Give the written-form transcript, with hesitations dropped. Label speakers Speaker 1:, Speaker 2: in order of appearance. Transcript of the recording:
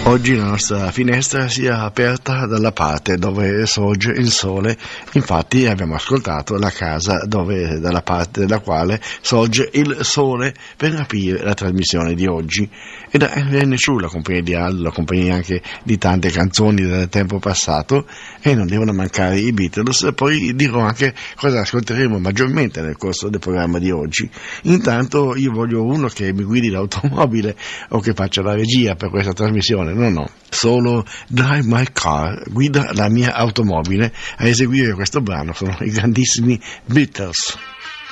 Speaker 1: Oggi la nostra finestra sia aperta dalla parte dove sorge il sole, infatti abbiamo ascoltato La casa dalla parte dalla quale sorge il sole per capire la trasmissione di oggi. Ed venne su la compagnia di Aldo, la compagnia anche di tante canzoni del tempo passato, e non devono mancare i Beatles. Poi dirò anche cosa ascolteremo maggiormente nel corso del programma di oggi. Intanto io voglio uno che mi guidi l'automobile o che faccia la regia per questa trasmissione. No, solo Drive My Car, guida la mia automobile. A eseguire questo brano sono i grandissimi Beatles.